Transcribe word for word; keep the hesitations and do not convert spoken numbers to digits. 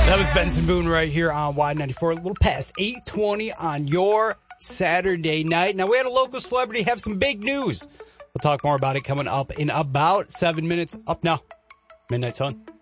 That was Benson Boone right here on Y ninety-four, a little past eight twenty on your Saturday night. Now, we had a local celebrity have some big news. We'll talk more about it coming up in about seven minutes. Up now, Midnight Sun.